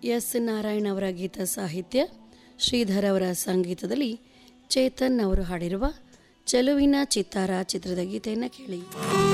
S Narayan ಅವರ ಗೀತ ಸಾಹಿತ್ಯ, ಶ್ರೀಧರ್ ಅವರ ಸಂಗೀತದಲ್ಲಿ ಚೇತನ್ ಅವರು ಹಾಡಿರುವ ಚೆಲುವಿನ ಚಿತ್ತಾರ ಚಿತ್ರದ ಗೀತೆಯನ್ನು ಕೇಳಿ.